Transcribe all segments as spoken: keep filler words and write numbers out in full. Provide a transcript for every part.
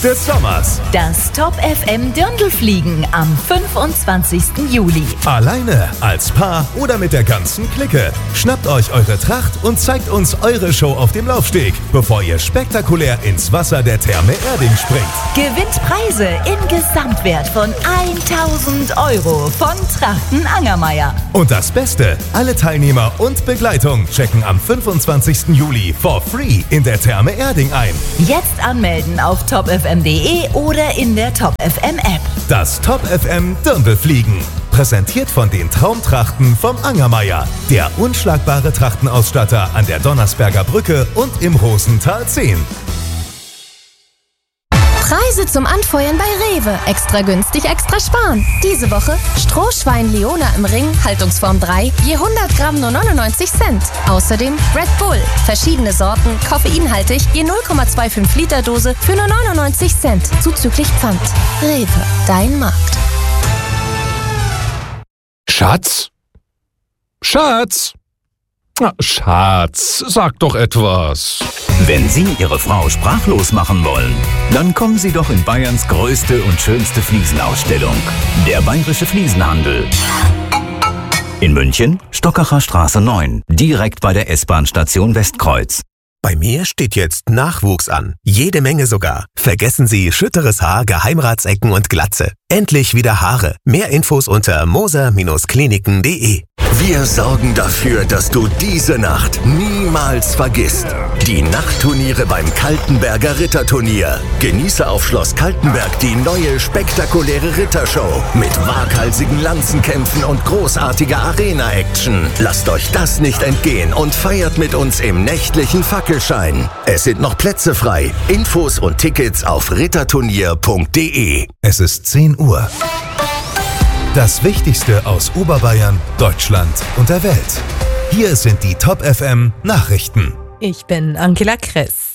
des Sommers. Das Top F M Dirndlfliegen am fünfundzwanzigsten Juli. Alleine, als Paar oder mit der ganzen Clique. Schnappt euch eure Tracht und zeigt uns eure Show auf dem Laufsteg, bevor ihr spektakulär ins Wasser der Therme Erding springt. Gewinnt Preise im Gesamtwert von tausend Euro von Trachten Angermeier. Und das Beste, alle Teilnehmer und Begleitung checken am fünfundzwanzigsten Juli for free in der Therme Erding ein. Jetzt anmelden auf top f m punkt d e oder in der Top F M App. Das Top F M Dirndlfliegen. Präsentiert von den Traumtrachten vom Angermeier. Der unschlagbare Trachtenausstatter an der Donnersberger Brücke und im Rosental zehn. Preise zum Anfeuern bei Rewe. Extra günstig, extra sparen. Diese Woche Strohschwein Leona im Ring, Haltungsform drei, je hundert Gramm nur neunundneunzig Cent. Außerdem Red Bull, verschiedene Sorten, koffeinhaltig, je null Komma fünfundzwanzig Liter Dose für nur neunundneunzig Cent, zuzüglich Pfand. Rewe, dein Markt. Schatz? Schatz? Na, Schatz, sag doch etwas. Wenn Sie Ihre Frau sprachlos machen wollen, dann kommen Sie doch in Bayerns größte und schönste Fliesenausstellung. Der Bayerische Fliesenhandel. In München, Stockacher Straße neun, direkt bei der S-Bahn-Station Westkreuz. Bei mir steht jetzt Nachwuchs an. Jede Menge sogar. Vergessen Sie schütteres Haar, Geheimratsecken und Glatze. Endlich wieder Haare. Mehr Infos unter moser Bindestrich kliniken punkt de. Wir sorgen dafür, dass du diese Nacht niemals vergisst. Die Nachtturniere beim Kaltenberger Ritterturnier. Genieße auf Schloss Kaltenberg die neue spektakuläre Rittershow mit waghalsigen Lanzenkämpfen und großartiger Arena-Action. Lasst euch das nicht entgehen und feiert mit uns im nächtlichen Fackelschein. Es sind noch Plätze frei. Infos und Tickets auf ritterturnier punkt de. Es ist zehn Uhr. Das Wichtigste aus Oberbayern, Deutschland und der Welt. Hier sind die Top F M Nachrichten. Ich bin Angela Kress.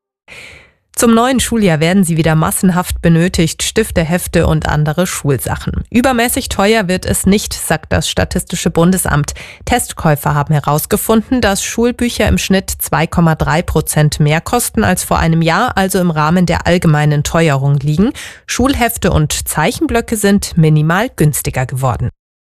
Zum neuen Schuljahr werden sie wieder massenhaft benötigt, Stifte, Hefte und andere Schulsachen. Übermäßig teuer wird es nicht, sagt das Statistische Bundesamt. Testkäufer haben herausgefunden, dass Schulbücher im Schnitt zwei Komma drei Prozent mehr kosten als vor einem Jahr, also im Rahmen der allgemeinen Teuerung liegen. Schulhefte und Zeichenblöcke sind minimal günstiger geworden.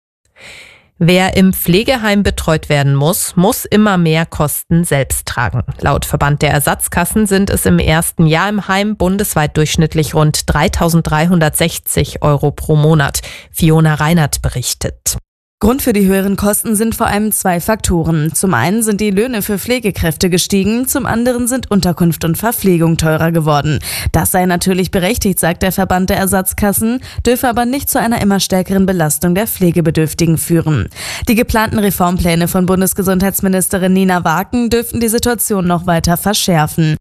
Wer im Pflegeheim betreut werden muss, muss immer mehr Kosten selbst tragen. Laut Verband der Ersatzkassen sind es im ersten Jahr im Heim bundesweit durchschnittlich rund dreitausenddreihundertsechzig Euro pro Monat. Fiona Reinert berichtet. Grund für die höheren Kosten sind vor allem zwei Faktoren. Zum einen sind die Löhne für Pflegekräfte gestiegen, zum anderen sind Unterkunft und Verpflegung teurer geworden. Das sei natürlich berechtigt, sagt der Verband der Ersatzkassen, dürfe aber nicht zu einer immer stärkeren Belastung der Pflegebedürftigen führen. Die geplanten Reformpläne von Bundesgesundheitsministerin Nina Waken dürften die Situation noch weiter verschärfen.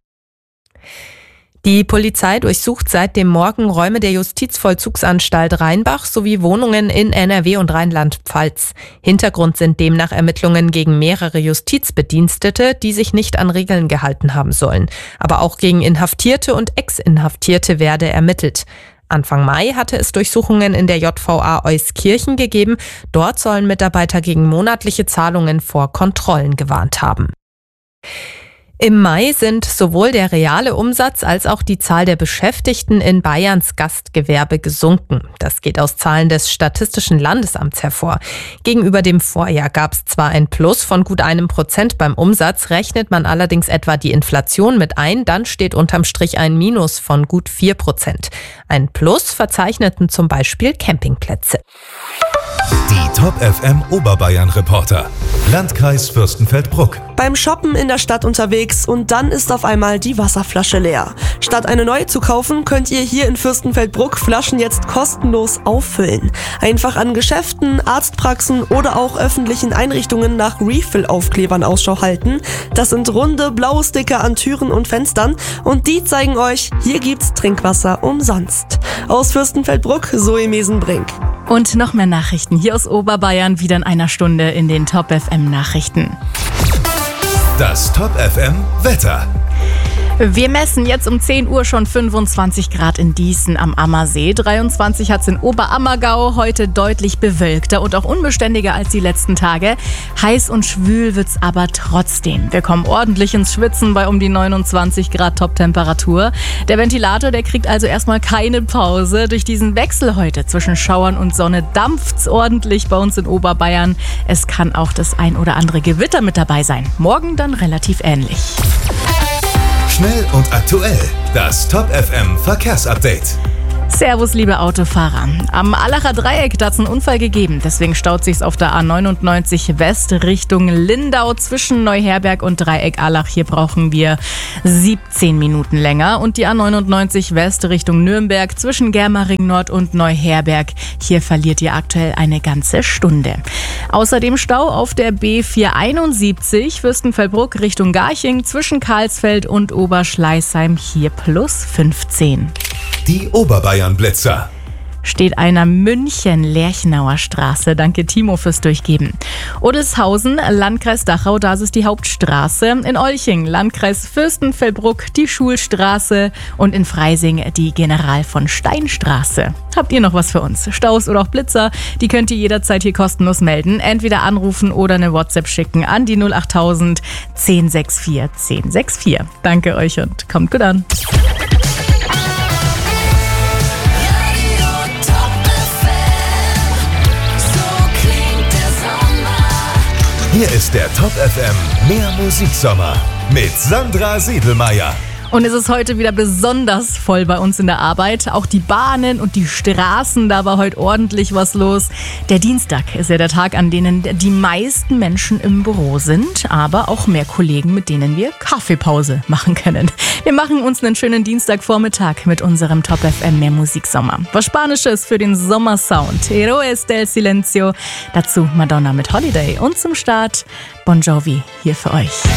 Die Polizei durchsucht seit dem Morgen Räume der Justizvollzugsanstalt Rheinbach sowie Wohnungen in N R W und Rheinland-Pfalz. Hintergrund sind demnach Ermittlungen gegen mehrere Justizbedienstete, die sich nicht an Regeln gehalten haben sollen. Aber auch gegen Inhaftierte und Ex-Inhaftierte werde ermittelt. Anfang Mai hatte es Durchsuchungen in der J V A Euskirchen gegeben. Dort sollen Mitarbeiter gegen monatliche Zahlungen vor Kontrollen gewarnt haben. Im Mai sind sowohl der reale Umsatz als auch die Zahl der Beschäftigten in Bayerns Gastgewerbe gesunken. Das geht aus Zahlen des Statistischen Landesamts hervor. Gegenüber dem Vorjahr gab es zwar ein Plus von gut einem Prozent beim Umsatz, rechnet man allerdings etwa die Inflation mit ein, dann steht unterm Strich ein Minus von gut vier Prozent. Ein Plus verzeichneten zum Beispiel Campingplätze. Die Top F M Oberbayern Reporter. Landkreis Fürstenfeldbruck. Beim Shoppen in der Stadt unterwegs und dann ist auf einmal die Wasserflasche leer. Statt eine neue zu kaufen, könnt ihr hier in Fürstenfeldbruck Flaschen jetzt kostenlos auffüllen. Einfach an Geschäften, Arztpraxen oder auch öffentlichen Einrichtungen nach Refill-Aufklebern Ausschau halten. Das sind runde blaue Sticker an Türen und Fenstern und die zeigen euch, hier gibt's Trinkwasser umsonst. Aus Fürstenfeldbruck, Zoe Mesenbrink. Und noch mehr Nachrichten hier aus Oberbayern wieder in einer Stunde in den Top F M Nachrichten. Das Top F M Wetter. Wir messen jetzt um zehn Uhr schon fünfundzwanzig Grad in Dießen am Ammersee. dreiundzwanzig hat es in Oberammergau, heute deutlich bewölkter und auch unbeständiger als die letzten Tage. Heiß und schwül wird's aber trotzdem. Wir kommen ordentlich ins Schwitzen bei um die neunundzwanzig Grad Top-Temperatur. Der Ventilator, der kriegt also erstmal keine Pause. Durch diesen Wechsel heute zwischen Schauern und Sonne dampft's ordentlich bei uns in Oberbayern. Es kann auch das ein oder andere Gewitter mit dabei sein. Morgen dann relativ ähnlich. Schnell und aktuell. Das Top F M Verkehrsupdate. Servus, liebe Autofahrer. Am Allacher Dreieck hat es einen Unfall gegeben. Deswegen staut sich's auf der A neunundneunzig West Richtung Lindau zwischen Neuherberg und Dreieck Allach. Hier brauchen wir siebzehn Minuten länger. Und die A neunundneunzig West Richtung Nürnberg zwischen Germering Nord und Neuherberg. Hier verliert ihr aktuell eine ganze Stunde. Außerdem Stau auf der B vierhunderteinundsiebzig Fürstenfeldbruck Richtung Garching zwischen Karlsfeld und Oberschleißheim. Hier plus fünfzehn. Die Oberbayern-Blitzer. Steht einer München-Lerchenauer Straße. Danke Timo fürs Durchgeben. Odelshausen, Landkreis Dachau, das ist die Hauptstraße. In Olching, Landkreis Fürstenfeldbruck, die Schulstraße. Und in Freising die General von Stein Straße. Habt ihr noch was für uns? Staus oder auch Blitzer? Die könnt ihr jederzeit hier kostenlos melden. Entweder anrufen oder eine WhatsApp schicken an die null achttausend zehn sechs vier zehn sechs vier. Danke euch und kommt gut an. Hier ist der Top F M Mehr Musiksommer mit Sandra Siedelmeier. Und es ist heute wieder besonders voll bei uns in der Arbeit. Auch die Bahnen und die Straßen, da war heute ordentlich was los. Der Dienstag ist ja der Tag, an denen die meisten Menschen im Büro sind, aber auch mehr Kollegen, mit denen wir Kaffeepause machen können. Wir machen uns einen schönen Dienstagvormittag mit unserem Top F M Mehr Musiksommer. Was Spanisches für den Sommersound. Héroes del Silencio. Dazu Madonna mit Holiday. Und zum Start Bon Jovi hier für euch.